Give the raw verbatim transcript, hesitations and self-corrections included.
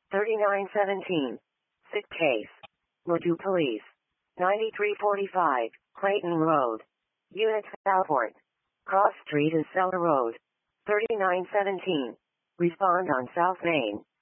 thirty-nine seventeen. Sick case. Ladue Police. ninety-three forty-five, Clayton Road. Unit Southport. Cross Street and Cellar Road. thirty-nine seventeen. Respond on South Main.